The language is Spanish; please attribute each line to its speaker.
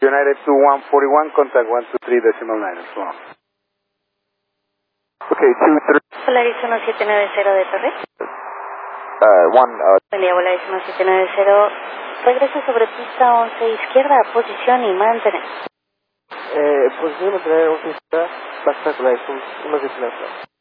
Speaker 1: United to 141, contact 123.9 as well.
Speaker 2: Okay, 23.
Speaker 3: Volaris 1790 de Torre. Volaris 1790. Regresa sobre pista 11 izquierda, posición y mantener.
Speaker 2: Posición de mantener 11 izquierda, basta con la 119.